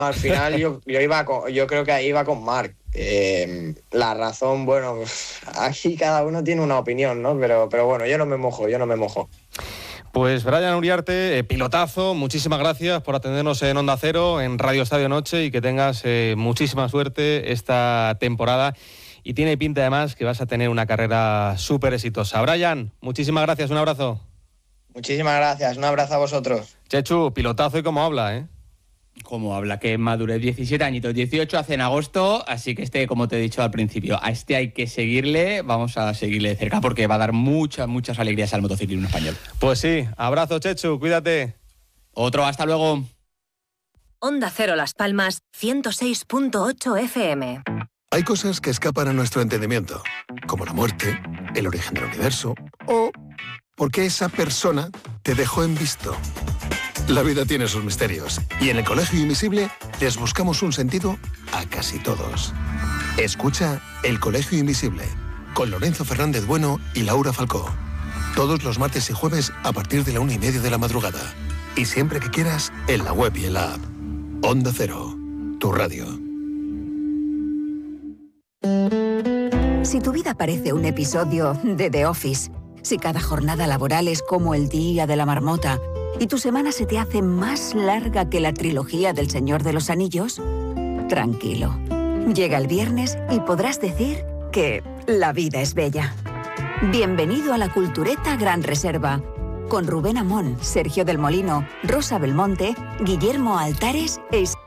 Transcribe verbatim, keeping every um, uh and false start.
Al final yo, yo, iba con, yo creo que ahí iba con Marc. Eh, la razón, bueno, aquí cada uno tiene una opinión, ¿no? Pero, pero bueno, yo no me mojo, yo no me mojo. Pues Brian Uriarte, eh, pilotazo, muchísimas gracias por atendernos en Onda Cero, en Radio Estadio Noche, y que tengas eh, muchísima suerte esta temporada. Y tiene pinta además que vas a tener una carrera súper exitosa. Brian, muchísimas gracias, un abrazo. Muchísimas gracias, un abrazo a vosotros. Chechu, pilotazo y cómo habla, ¿eh? Como habla, que madurez, diecisiete añitos, dieciocho hace en agosto, así que este, como te he dicho al principio, a este hay que seguirle, vamos a seguirle de cerca porque va a dar muchas, muchas alegrías al motociclismo español. Pues sí, abrazo Chechu, cuídate. Otro, hasta luego. Onda Cero Las Palmas, ciento seis punto ocho F M. Hay cosas que escapan a nuestro entendimiento, como la muerte, el origen del universo o por qué esa persona te dejó en visto. La vida tiene sus misterios y en el Colegio Invisible les buscamos un sentido a casi todos. Escucha El Colegio Invisible con Lorenzo Fernández Bueno y Laura Falcó. Todos los martes y jueves a partir de la una y media de la madrugada. Y siempre que quieras, en la web y en la app. Onda Cero, tu radio. Si tu vida parece un episodio de The Office, si cada jornada laboral es como el día de la marmota y tu semana se te hace más larga que la trilogía del Señor de los Anillos, tranquilo. Llega el viernes y podrás decir que la vida es bella. Bienvenido a la Cultureta Gran Reserva, con Rubén Amón, Sergio del Molino, Rosa Belmonte, Guillermo Altares e